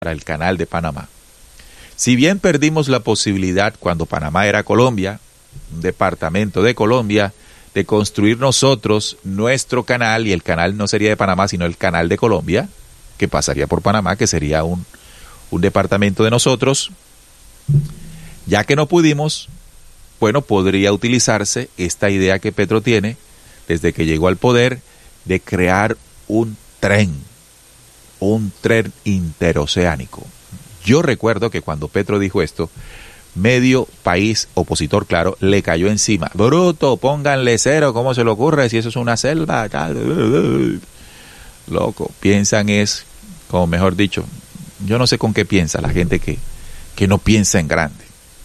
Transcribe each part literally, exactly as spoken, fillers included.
para el Canal de Panamá. Si bien perdimos la posibilidad cuando Panamá era Colombia, un departamento de Colombia, de construir nosotros nuestro canal, y el canal no sería de Panamá, sino el Canal de Colombia, que pasaría por Panamá, que sería un, un departamento de nosotros, ya que no pudimos, bueno, podría utilizarse esta idea que Petro tiene desde que llegó al poder de crear un tren, un tren interoceánico. Yo recuerdo que cuando Petro dijo esto, medio país opositor, claro, le cayó encima. Bruto, pónganle cero, ¿cómo se le ocurre si eso es una selva? Loco, piensan es, como mejor dicho, yo no sé con qué piensa la gente que, que no piensa en grande.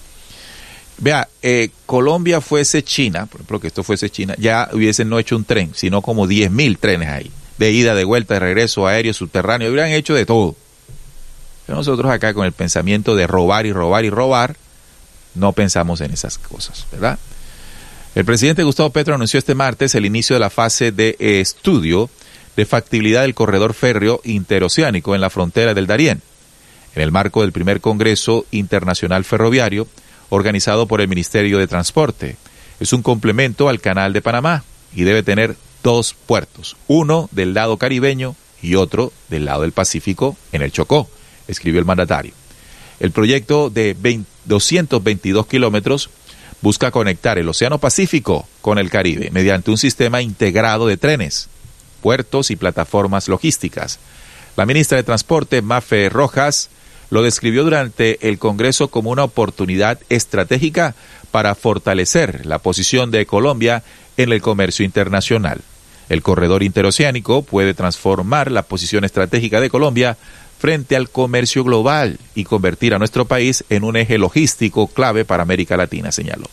Vea, eh, Colombia fuese China, por ejemplo, que esto fuese China, ya hubiesen no hecho un tren, sino como diez mil trenes ahí, de ida, de vuelta, de regreso, aéreo, subterráneo, hubieran hecho de todo. Pero nosotros acá con el pensamiento de robar y robar y robar, no pensamos en esas cosas, ¿verdad? El presidente Gustavo Petro anunció este martes el inicio de la fase de eh, estudio de factibilidad del corredor férreo interoceánico en la frontera del Darién, en el marco del primer Congreso Internacional Ferroviario, organizado por el Ministerio de Transporte. Es un complemento al Canal de Panamá y debe tener dos puertos, uno del lado caribeño y otro del lado del Pacífico en el Chocó, escribió el mandatario. El proyecto de doscientos veintidós kilómetros busca conectar el Océano Pacífico con el Caribe mediante un sistema integrado de trenes, puertos y plataformas logísticas. La ministra de Transporte, Mafe Rojas, lo describió durante el Congreso como una oportunidad estratégica para fortalecer la posición de Colombia en el comercio internacional. El corredor interoceánico puede transformar la posición estratégica de Colombia frente al comercio global y convertir a nuestro país en un eje logístico clave para América Latina, señaló.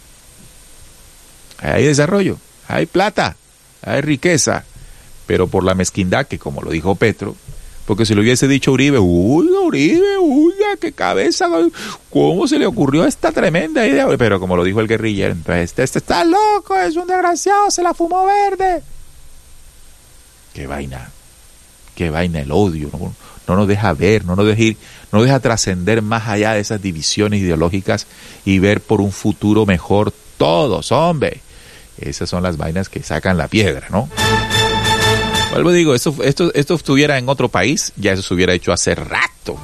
Hay desarrollo, hay plata, hay riqueza, pero por la mezquindad que, como lo dijo Petro, porque si lo hubiese dicho Uribe, uy, Uribe, uy, qué cabeza, ¿cómo se le ocurrió esta tremenda idea? Pero como lo dijo el guerrillero, entonces este, este está loco, es un desgraciado, se la fumó verde. Qué vaina, qué vaina el odio, no, no nos deja ver, no nos deja ir, no nos deja trascender más allá de esas divisiones ideológicas y ver por un futuro mejor todos, hombre. Esas son las vainas que sacan la piedra, ¿no? Vuelvo digo, esto, esto, esto estuviera en otro país, ya eso se hubiera hecho hace rato.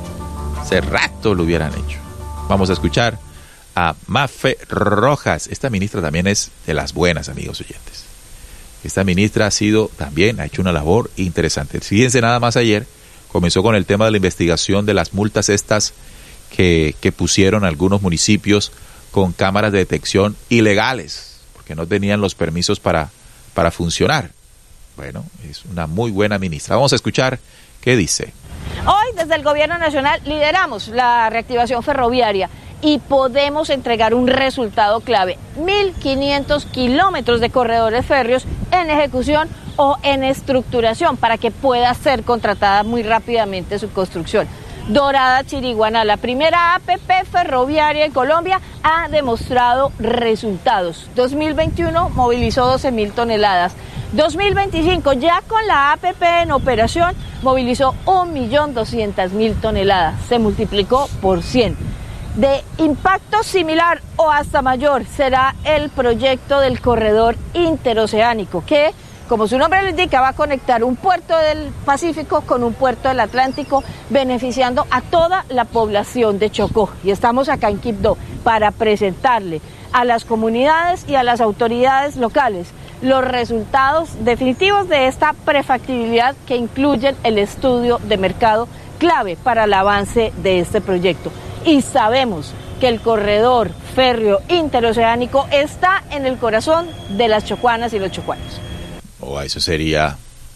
Hace rato lo hubieran hecho. Vamos a escuchar a Mafe Rojas. Esta ministra también es de las buenas, amigos oyentes. Esta ministra ha sido también, ha hecho una labor interesante. Fíjense nada más ayer, comenzó con el tema de la investigación de las multas estas que, que pusieron algunos municipios con cámaras de detección ilegales, porque no tenían los permisos para, para funcionar. Bueno, es una muy buena ministra. Vamos a escuchar qué dice. Hoy, desde el Gobierno Nacional, lideramos la reactivación ferroviaria y podemos entregar un resultado clave. mil quinientos kilómetros de corredores férreos en ejecución o en estructuración para que pueda ser contratada muy rápidamente su construcción. Dorada Chiriguaná, la primera A P P ferroviaria en Colombia, ha demostrado resultados. dos mil veintiuno movilizó doce mil toneladas. dos mil veinticinco, ya con la A P P en operación, movilizó un millón doscientas mil toneladas. Se multiplicó por cien. De impacto similar o hasta mayor será el proyecto del corredor interoceánico, que, como su nombre lo indica, va a conectar un puerto del Pacífico con un puerto del Atlántico, beneficiando a toda la población de Chocó. Y estamos acá en Quibdó para presentarle a las comunidades y a las autoridades locales los resultados definitivos de esta prefactibilidad que incluyen el estudio de mercado clave para el avance de este proyecto. Y sabemos que el corredor férreo interoceánico está en el corazón de las chocuanas y los chocuanos. Oh, eso sería,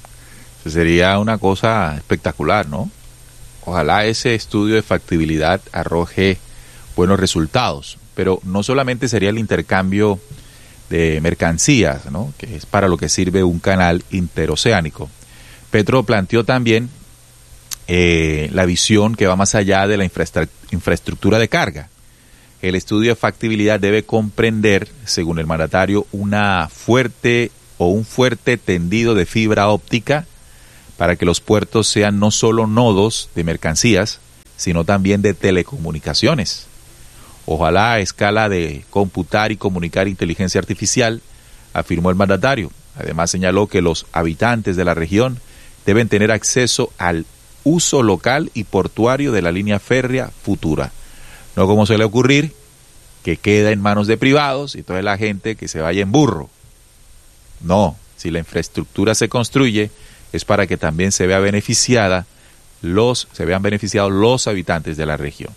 eso sería una cosa espectacular, ¿no? Ojalá ese estudio de factibilidad arroje buenos resultados, pero no solamente sería el intercambio de mercancías, ¿no?, que es para lo que sirve un canal interoceánico. Petro planteó también eh, la visión que va más allá de la infra- infraestructura de carga. El estudio de factibilidad debe comprender, según el mandatario, una fuerte o un fuerte tendido de fibra óptica para que los puertos sean no solo nodos de mercancías, sino también de telecomunicaciones. Ojalá a escala de computar y comunicar inteligencia artificial, afirmó el mandatario. Además señaló que los habitantes de la región deben tener acceso al uso local y portuario de la línea férrea futura. No como suele ocurrir, que queda en manos de privados y toda la gente que se vaya en burro. No, si la infraestructura se construye es para que también se vea beneficiada los, se vean beneficiados los habitantes de la región.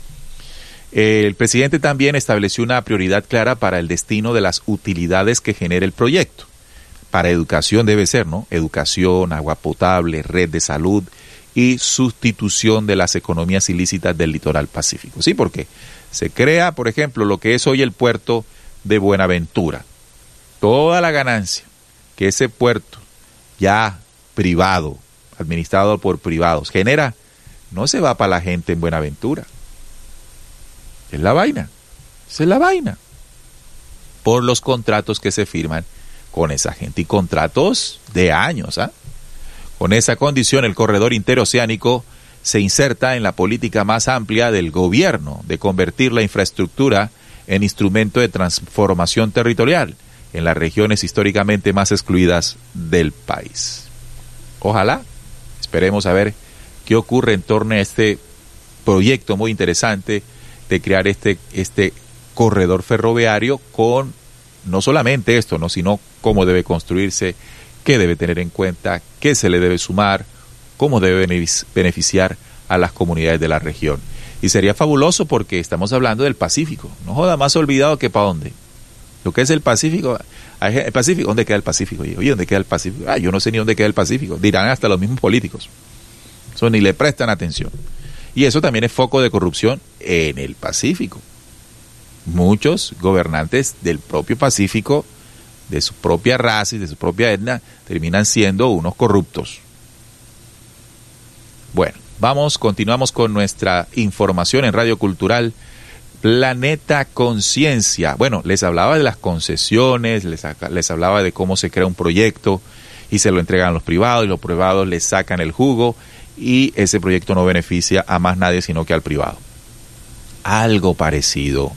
El presidente también estableció una prioridad clara para el destino de las utilidades que genera el proyecto. Para educación debe ser, ¿no? Educación, agua potable, red de salud y sustitución de las economías ilícitas del litoral pacífico. Sí, porque se crea, por ejemplo, lo que es hoy el puerto de Buenaventura. Toda la ganancia que ese puerto ya privado, administrado por privados, genera, no se va para la gente en Buenaventura. Es la vaina, esa es la vaina. Por los contratos que se firman con esa gente, y contratos de años, ¿ah? Con esa condición, el corredor interoceánico se inserta en la política más amplia del gobierno de convertir la infraestructura en instrumento de transformación territorial en las regiones históricamente más excluidas del país. Ojalá, esperemos a ver qué ocurre en torno a este proyecto muy interesante de crear este, este corredor ferroviario con no solamente esto, no, sino cómo debe construirse, qué debe tener en cuenta, qué se le debe sumar, cómo debe beneficiar a las comunidades de la región. Y sería fabuloso porque estamos hablando del Pacífico. No joda, más olvidado que para dónde. Lo que es el Pacífico, el Pacífico, ¿dónde queda el Pacífico? Oye, ¿dónde queda el Pacífico? Ah, yo no sé ni dónde queda el Pacífico. Dirán hasta los mismos políticos. Eso ni le prestan atención. Y eso también es foco de corrupción en el Pacífico. Muchos gobernantes del propio Pacífico, de su propia raza y de su propia etnia, terminan siendo unos corruptos. Bueno, vamos, continuamos con nuestra información en Radio Cultural Planeta Conciencia. Bueno, les hablaba de las concesiones, les, les hablaba de cómo se crea un proyecto y se lo entregan a los privados, y los privados les sacan el jugo y ese proyecto no beneficia a más nadie sino que al privado. Algo parecido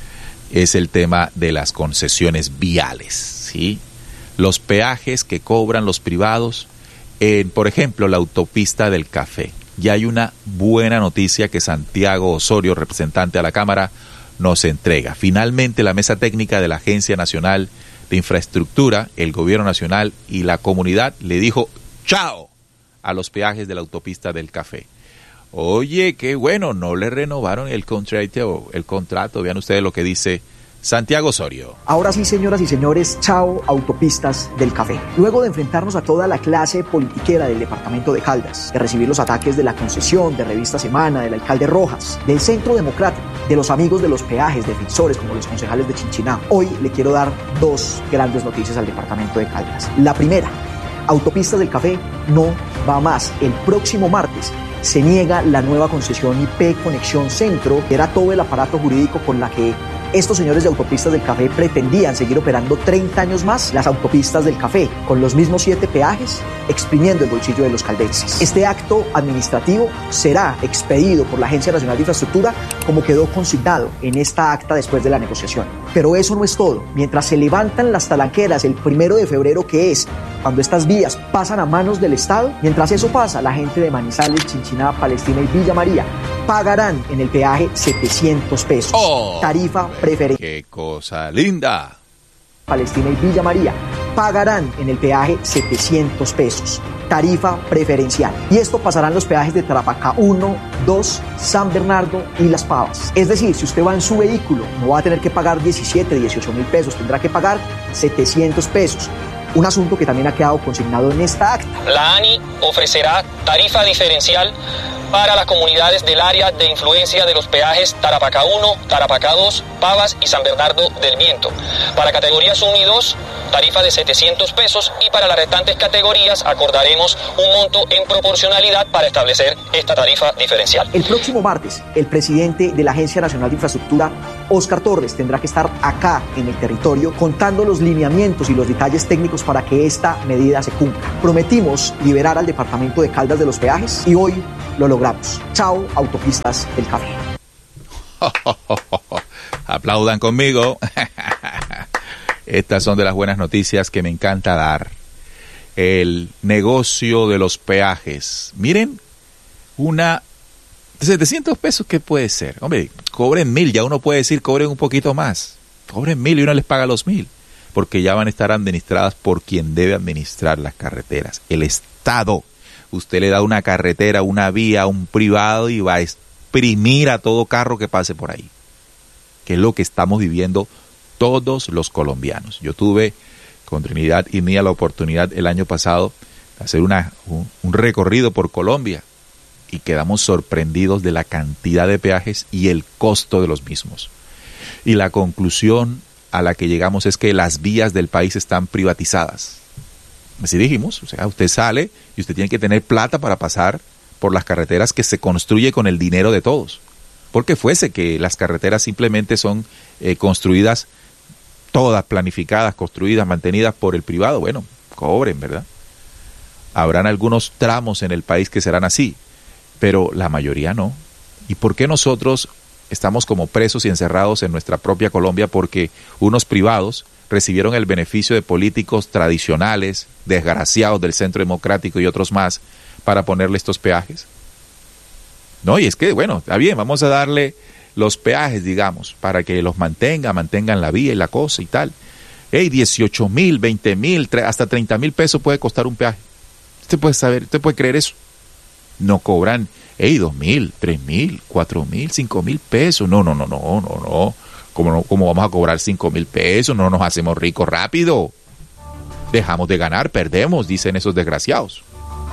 es el tema de las concesiones viales, ¿sí? Los peajes que cobran los privados en, por ejemplo, la autopista del Café. Ya hay una buena noticia que Santiago Osorio, representante a la Cámara, nos entrega. Finalmente, la mesa técnica de la Agencia Nacional de Infraestructura, el Gobierno Nacional y la comunidad le dijo ¡chao! A los peajes de la autopista del Café. Oye, qué bueno, no le renovaron el contrato, el contrato. Vean ustedes lo que dice Santiago Osorio. Ahora sí, señoras y señores, chao autopistas del Café. Luego de enfrentarnos a toda la clase politiquera del departamento de Caldas, de recibir los ataques de la concesión, de Revista Semana, del alcalde Rojas, del Centro Democrático, de los amigos de los peajes, defensores como los concejales de Chinchiná, hoy le quiero dar dos grandes noticias al departamento de Caldas. La primera, Autopistas del Café no va más. El próximo martes se niega la nueva concesión I P Conexión Centro, que era todo el aparato jurídico con la que estos señores de Autopistas del Café pretendían seguir operando treinta años más las autopistas del Café, con los mismos siete peajes, exprimiendo el bolsillo de los caldenses. Este acto administrativo será expedido por la Agencia Nacional de Infraestructura como quedó consignado en esta acta después de la negociación. Pero eso no es todo. Mientras se levantan las talanqueras el primero de febrero, que es cuando estas vías pasan a manos del Estado, mientras eso pasa, la gente de Manizales, Chinchiná, Palestina y Villa María pagarán en el peaje setecientos pesos. Oh, tarifa preferencial. ¡Qué cosa linda! Palestina y Villa María pagarán en el peaje setecientos pesos. Tarifa preferencial. Y esto pasará en los peajes de Tarapacá uno, dos, San Bernardo y Las Pavas. Es decir, si usted va en su vehículo, no va a tener que pagar diecisiete, dieciocho mil pesos, tendrá que pagar setecientos pesos. Un asunto que también ha quedado consignado en esta acta. La ANI ofrecerá tarifa diferencial para las comunidades del área de influencia de los peajes Tarapacá uno, Tarapacá dos, Pavas y San Bernardo del Viento. Para categorías uno y dos, tarifa de setecientos pesos, y para las restantes categorías acordaremos un monto en proporcionalidad para establecer esta tarifa diferencial. El próximo martes, el presidente de la Agencia Nacional de Infraestructura, Óscar Torres, tendrá que estar acá en el territorio contando los lineamientos y los detalles técnicos para que esta medida se cumpla. Prometimos liberar al departamento de Caldas de los peajes y hoy lo logramos. Chao, autopistas del café. Aplaudan conmigo. Estas son de las buenas noticias que me encanta dar. El negocio de los peajes. Miren, una setecientos pesos, ¿qué puede ser? Hombre, cobren mil, ya uno puede decir cobren un poquito más. Cobren mil y uno les paga los mil, porque ya van a estar administradas por quien debe administrar las carreteras, el Estado. Usted le da una carretera, una vía a un privado y va a exprimir a todo carro que pase por ahí, que es lo que estamos viviendo todos los colombianos. Yo tuve con Trinidad y Mía la oportunidad el año pasado de hacer una, un, un recorrido por Colombia y quedamos sorprendidos de la cantidad de peajes y el costo de los mismos. Y la conclusión a la que llegamos es que las vías del país están privatizadas. Así dijimos, o sea, usted sale y usted tiene que tener plata para pasar por las carreteras que se construye con el dinero de todos. Porque fuese que las carreteras simplemente son eh, construidas, todas planificadas, construidas, mantenidas por el privado, bueno, cobren, ¿verdad? Habrán algunos tramos en el país que serán así, pero la mayoría no. ¿Y por qué nosotros estamos como presos y encerrados en nuestra propia Colombia? Porque unos privados recibieron el beneficio de políticos tradicionales, desgraciados del Centro Democrático y otros más, para ponerle estos peajes. No, y es que, bueno, está bien, vamos a darle los peajes, digamos, para que los mantenga, mantengan la vía y la cosa y tal. Hey, dieciocho mil, veinte mil, hasta treinta mil pesos puede costar un peaje. Usted puede saber, usted puede creer eso. No cobran, hey, dos mil, tres mil, cuatro mil, cinco mil pesos. No, no, no, no, no, no. ¿Cómo, no, ¿Cómo vamos a cobrar cinco mil pesos? No nos hacemos ricos rápido. Dejamos de ganar, perdemos, dicen esos desgraciados.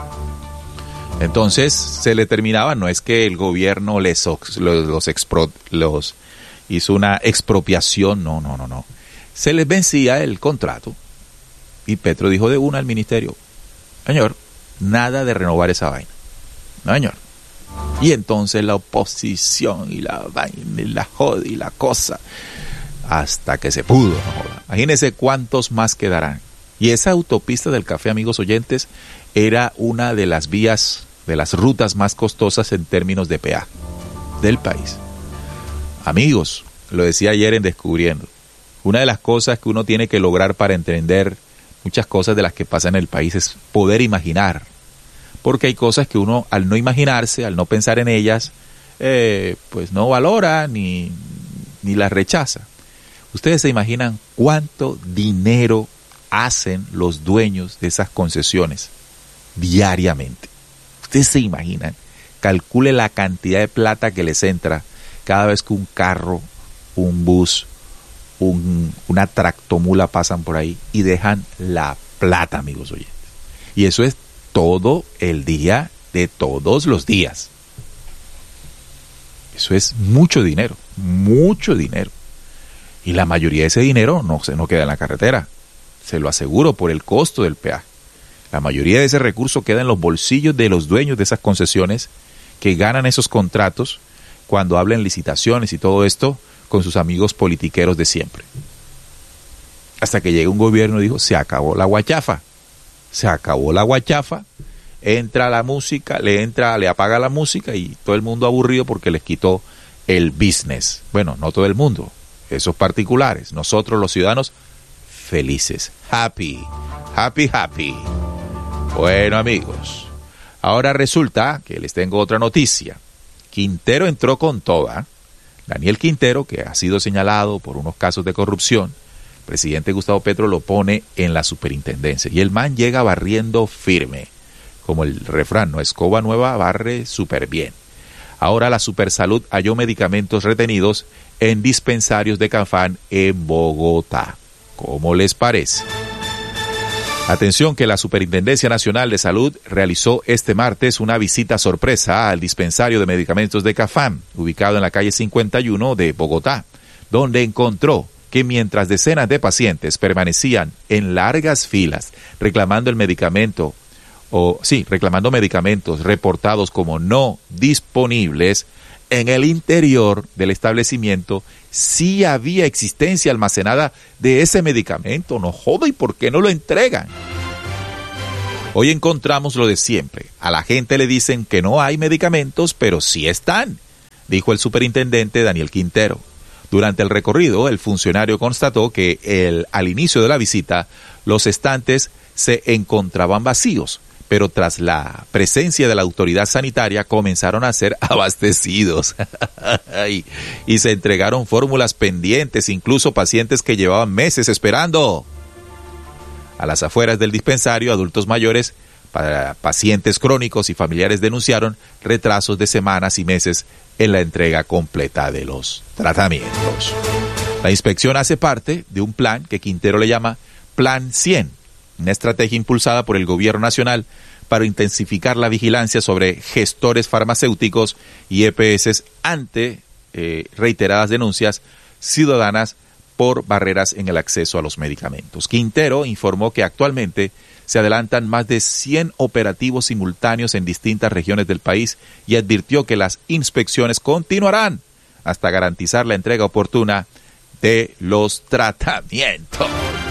Entonces se le terminaba, no es que el gobierno les los, los, expro, los hizo una expropiación, no, no, no, no. Se les vencía el contrato y Petro dijo de una al ministerio, señor, nada de renovar esa vaina. No, señor. Y entonces la oposición y la vaina y la joda y la cosa, hasta que se pudo, no joda. Imagínense cuántos más quedarán. Y esa autopista del café, amigos oyentes, era una de las vías, de las rutas más costosas en términos de peaje del país. Amigos, lo decía ayer en Descubriendo, una de las cosas que uno tiene que lograr para entender muchas cosas de las que pasan en el país es poder imaginar. Porque hay cosas que uno, al no imaginarse, al no pensar en ellas, eh, pues no valora ni, ni las rechaza. Ustedes se imaginan cuánto dinero hacen los dueños de esas concesiones diariamente. Ustedes se imaginan, calcule la cantidad de plata que les entra cada vez que un carro, un bus, un, una tractomula pasan por ahí y dejan la plata, amigos oyentes. Y eso es todo el día de todos los días. Eso es mucho dinero, mucho dinero. Y la mayoría de ese dinero no, se, no queda en la carretera. Se lo aseguro por el costo del peaje. La mayoría de ese recurso queda en los bolsillos de los dueños de esas concesiones que ganan esos contratos cuando hablan licitaciones y todo esto con sus amigos politiqueros de siempre. Hasta que llega un gobierno y dijo, se acabó la guachafa. Se acabó la guachafa, entra la música, le entra, le apaga la música y todo el mundo aburrido porque les quitó el business. Bueno, no todo el mundo, esos particulares, nosotros los ciudadanos felices, happy, happy, happy. Bueno, amigos, ahora resulta que les tengo otra noticia. Quintero entró con toda. Daniel Quintero, que ha sido señalado por unos casos de corrupción, presidente Gustavo Petro lo pone en la superintendencia. Y el man llega barriendo firme. Como el refrán, no escoba nueva, barre súper bien. Ahora la Supersalud halló medicamentos retenidos en dispensarios de Cafam en Bogotá. ¿Cómo les parece? Atención que la Superintendencia Nacional de Salud realizó este martes una visita sorpresa al dispensario de medicamentos de Cafam, ubicado en la calle cincuenta y uno de Bogotá, donde encontró que mientras decenas de pacientes permanecían en largas filas reclamando el medicamento, o sí, reclamando medicamentos reportados como no disponibles, en el interior del establecimiento sí había existencia almacenada de ese medicamento. No joda, ¿y por qué no lo entregan? Hoy encontramos lo de siempre. A la gente le dicen que no hay medicamentos, pero sí están, dijo el superintendente Daniel Quintero. Durante el recorrido, el funcionario constató que el, al inicio de la visita, los estantes se encontraban vacíos, pero tras la presencia de la autoridad sanitaria comenzaron a ser abastecidos y, y se entregaron fórmulas pendientes, incluso pacientes que llevaban meses esperando. A las afueras del dispensario, adultos mayores, para pacientes crónicos y familiares denunciaron retrasos de semanas y meses en la entrega completa de los tratamientos. La inspección hace parte de un plan que Quintero le llama Plan cien, una estrategia impulsada por el gobierno nacional para intensificar la vigilancia sobre gestores farmacéuticos y E P S ante eh, reiteradas denuncias ciudadanas por barreras en el acceso a los medicamentos. Quintero informó que actualmente se adelantan más de cien operativos simultáneos en distintas regiones del país y advirtió que las inspecciones continuarán hasta garantizar la entrega oportuna de los tratamientos.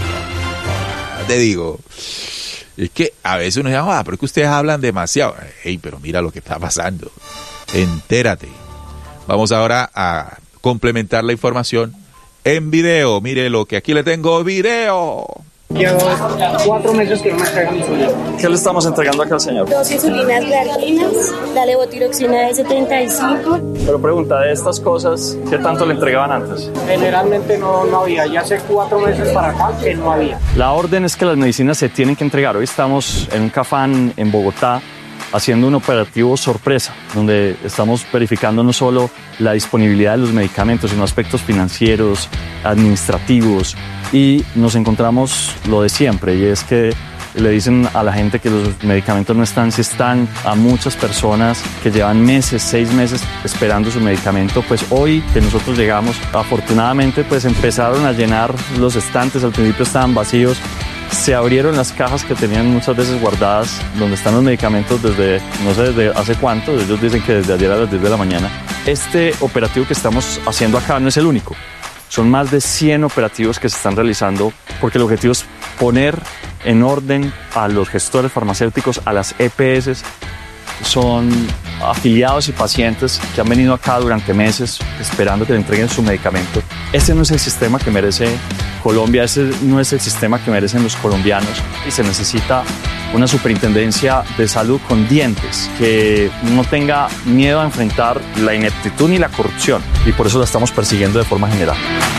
Te digo, es que a veces uno dice, ah, pero es que ustedes hablan demasiado. Ey, pero mira lo que está pasando. Entérate. Vamos ahora a complementar la información en video. Mire lo que aquí le tengo, video. Llevo cuatro meses que no me entregan insulina. ¿Qué le estamos entregando acá al señor? Dos insulinas Gardinas, la levotiroxina de setenta y cinco. Pero pregunta, de estas cosas, ¿qué tanto le entregaban antes? Generalmente no, no había, ya hace cuatro meses para acá que no había. La orden es que las medicinas se tienen que entregar. Hoy estamos en un Cafán en Bogotá haciendo un operativo sorpresa, donde estamos verificando no solo la disponibilidad de los medicamentos, sino aspectos financieros, administrativos, y nos encontramos lo de siempre, y es que le dicen a la gente que los medicamentos no están, si están, a muchas personas que llevan meses, seis meses esperando su medicamento. Pues hoy que nosotros llegamos, afortunadamente pues empezaron a llenar los estantes, al principio estaban vacíos, se abrieron las cajas que tenían muchas veces guardadas, donde están los medicamentos desde, no sé desde hace cuánto, ellos dicen que desde ayer a las diez de la mañana. Este operativo que estamos haciendo acá no es el único. Son más de cien operativos que se están realizando porque el objetivo es poner en orden a los gestores farmacéuticos, a las E P S. Son afiliados y pacientes que han venido acá durante meses esperando que le entreguen su medicamento. Ese no es el sistema que merece Colombia, ese no es el sistema que merecen los colombianos, y se necesita una superintendencia de salud con dientes, que no tenga miedo a enfrentar la ineptitud ni la corrupción, y por eso la estamos persiguiendo de forma general.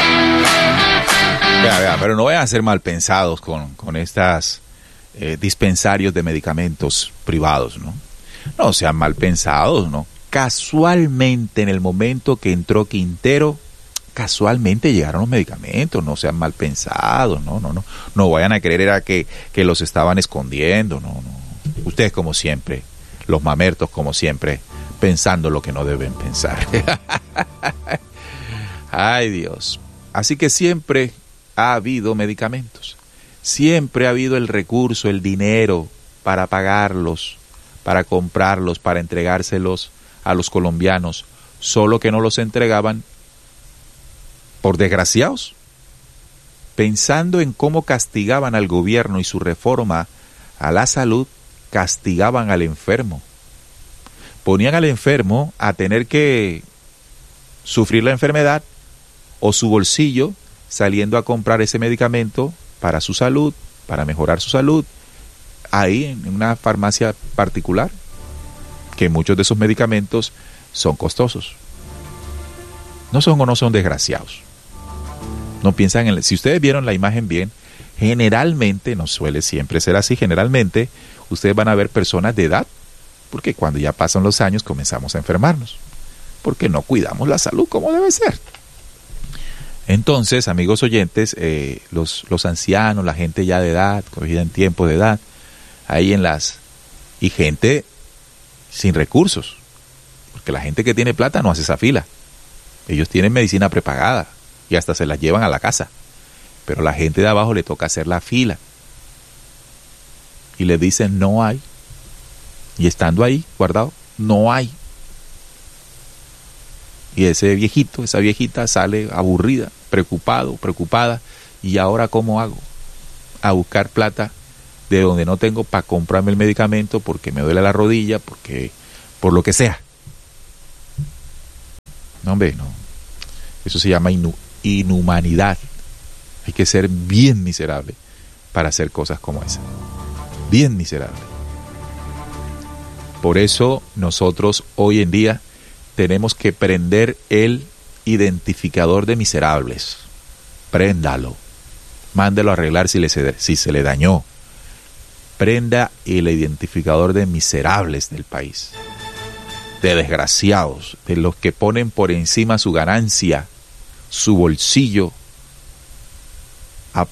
Vea, vea, pero no vayan a ser mal pensados con, con estas eh, dispensarios de medicamentos privados, ¿no? No sean mal pensados, ¿no? Casualmente, en el momento que entró Quintero, casualmente llegaron los medicamentos, no sean mal pensados, no, no, no, no vayan a creer era que, que los estaban escondiendo, no, no. Ustedes como siempre, los mamertos como siempre, pensando lo que no deben pensar. Ay, Dios. Así que siempre ha habido medicamentos, siempre ha habido el recurso, el dinero para pagarlos, para comprarlos, para entregárselos a los colombianos, solo que no los entregaban por desgraciados, pensando en cómo castigaban al gobierno y su reforma a la salud, castigaban al enfermo. Ponían al enfermo a tener que sufrir la enfermedad o su bolsillo saliendo a comprar ese medicamento para su salud, para mejorar su salud, ahí en una farmacia particular, que muchos de esos medicamentos son costosos. No son o no son desgraciados. No piensan en... Si ustedes vieron la imagen bien, generalmente, no suele siempre ser así, generalmente ustedes van a ver personas de edad, porque cuando ya pasan los años comenzamos a enfermarnos, porque no cuidamos la salud como debe ser. Entonces, amigos oyentes, eh, los, los ancianos, la gente ya de edad, cogida en tiempo de edad, ahí en las... y gente sin recursos, porque la gente que tiene plata no hace esa fila. Ellos tienen medicina prepagada y hasta se la llevan a la casa, pero la gente de abajo le toca hacer la fila y le dicen no hay, y estando ahí guardado, no hay. Y ese viejito, esa viejita sale aburrida, preocupado, preocupada, y ahora ¿cómo hago? A buscar plata de donde no tengo para comprarme el medicamento porque me duele la rodilla, porque por lo que sea. No, hombre, no. Eso se llama inu- inhumanidad. Hay que ser bien miserable para hacer cosas como esa. Bien miserable. Por eso nosotros hoy en día tenemos que prender el identificador de miserables. Préndalo. Mándelo a arreglar si, le se, si se le dañó. Prenda el identificador de miserables del país. De desgraciados, de los que ponen por encima su ganancia, su bolsillo, a,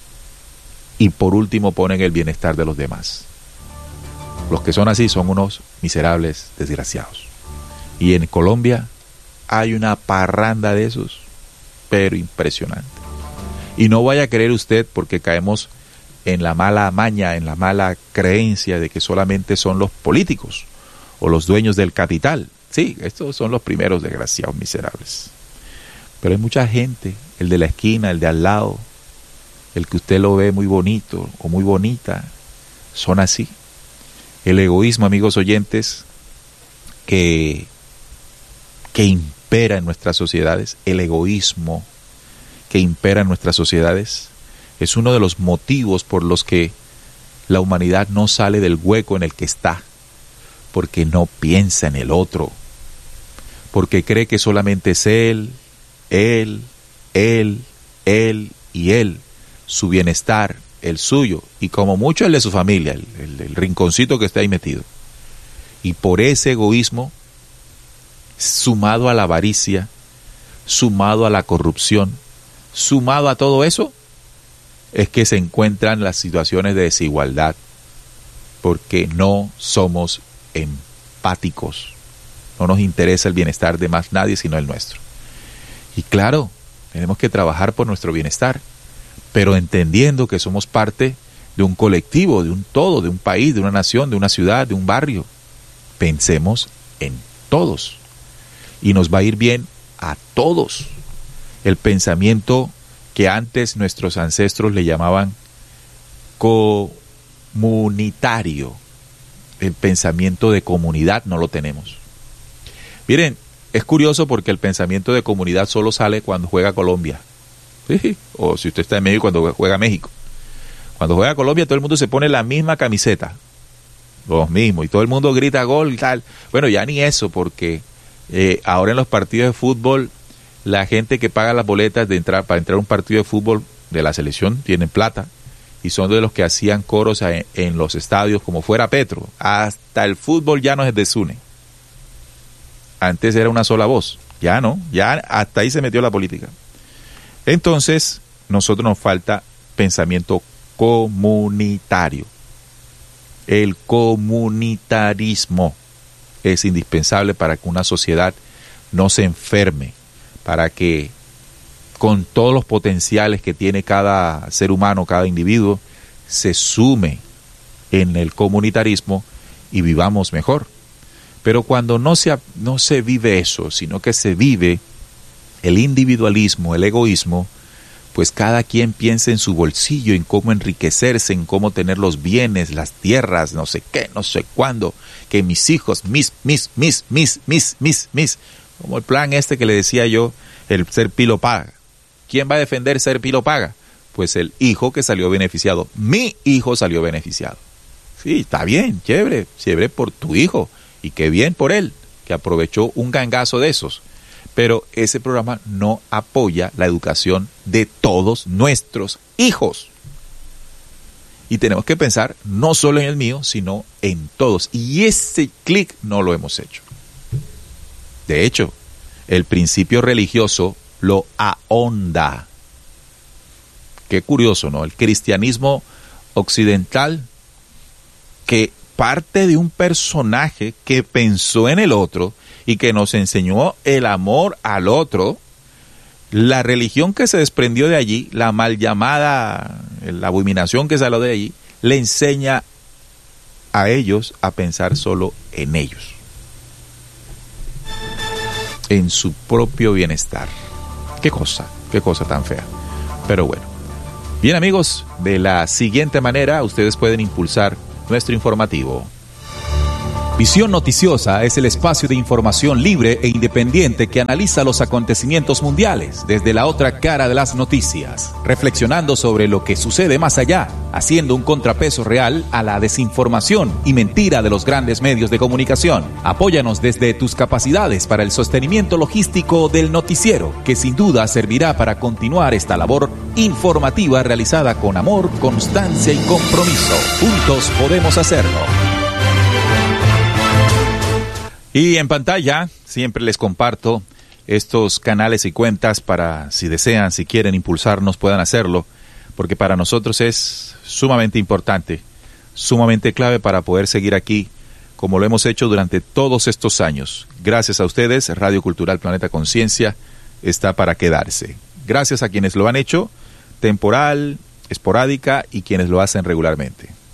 y por último ponen el bienestar de los demás. Los que son así son unos miserables desgraciados. Y en Colombia hay una parranda de esos, pero impresionante. Y no vaya a creer usted, porque caemos en la mala maña, en la mala creencia de que solamente son los políticos o los dueños del capital. Sí, estos son los primeros desgraciados miserables. Pero hay mucha gente, el de la esquina, el de al lado, el que usted lo ve muy bonito o muy bonita, son así. El egoísmo, amigos oyentes, que, que impera en nuestras sociedades, el egoísmo que impera en nuestras sociedades, es uno de los motivos por los que la humanidad no sale del hueco en el que está, porque no piensa en el otro, porque cree que solamente es él, él, él, él y él, su bienestar, el suyo, y como mucho el de su familia, el, el, el rinconcito que está ahí metido. Y por ese egoísmo, sumado a la avaricia, sumado a la corrupción, sumado a todo eso, es que se encuentran las situaciones de desigualdad, porque no somos empáticos, no nos interesa el bienestar de más nadie sino el nuestro. Y claro, tenemos que trabajar por nuestro bienestar, pero entendiendo que somos parte de un colectivo, de un todo, de un país, de una nación, de una ciudad, de un barrio. Pensemos en todos y nos va a ir bien a todos. El pensamiento que antes nuestros ancestros le llamaban comunitario, el pensamiento de comunidad, no lo tenemos. Miren, es curioso porque el pensamiento de comunidad solo sale cuando juega Colombia. ¿Sí? O si usted está en México, cuando juega México. Cuando juega Colombia, todo el mundo se pone la misma camiseta, los mismos, y todo el mundo grita gol y tal. Bueno, ya ni eso, porque eh, ahora en los partidos de fútbol, la gente que paga las boletas de entrar para entrar a un partido de fútbol de la selección tienen plata, y son de los que hacían coros en, en los estadios como fuera Petro. Hasta el fútbol ya nos desune. Antes era una sola voz, ya no, ya hasta ahí se metió la política. Entonces, nosotros nos falta pensamiento comunitario. El comunitarismo es indispensable para que una sociedad no se enferme, para que con todos los potenciales que tiene cada ser humano, cada individuo, se sume en el comunitarismo y vivamos mejor. Pero cuando no se, no se vive eso, sino que se vive el individualismo, el egoísmo, pues cada quien piensa en su bolsillo, en cómo enriquecerse, en cómo tener los bienes, las tierras, no sé qué, no sé cuándo, que mis hijos, mis, mis, mis, mis, mis, mis, mis, como el plan este que le decía yo, el ser pilo paga. ¿Quién va a defender ser pilo paga? Pues el hijo que salió beneficiado. Mi hijo salió beneficiado. Sí, está bien, chévere, chévere por tu hijo, y qué bien por él, que aprovechó un gangazo de esos. Pero ese programa no apoya la educación de todos nuestros hijos. Y tenemos que pensar no solo en el mío, sino en todos. Y ese clic no lo hemos hecho. De hecho, el principio religioso lo ahonda. Qué curioso, ¿no? El cristianismo occidental, que parte de un personaje que pensó en el otro y que nos enseñó el amor al otro, la religión que se desprendió de allí, la mal llamada, la abominación que salió de allí, le enseña a ellos a pensar solo en ellos, en su propio bienestar. Qué cosa, qué cosa tan fea. Pero bueno, Bien, amigos, de la siguiente manera ustedes pueden impulsar nuestro informativo. Visión Noticiosa es el espacio de información libre e independiente que analiza los acontecimientos mundiales desde la otra cara de las noticias, reflexionando sobre lo que sucede más allá, haciendo un contrapeso real a la desinformación y mentira de los grandes medios de comunicación. Apóyanos desde tus capacidades para el sostenimiento logístico del noticiero, que sin duda servirá para continuar esta labor informativa realizada con amor, constancia y compromiso. Juntos podemos hacerlo. Y en pantalla siempre les comparto estos canales y cuentas para, si desean, si quieren impulsarnos, puedan hacerlo, porque para nosotros es sumamente importante, sumamente clave para poder seguir aquí como lo hemos hecho durante todos estos años. Gracias a ustedes, Radio Cultural Planeta Conciencia está para quedarse. Gracias a quienes lo han hecho, temporal, esporádica, y quienes lo hacen regularmente.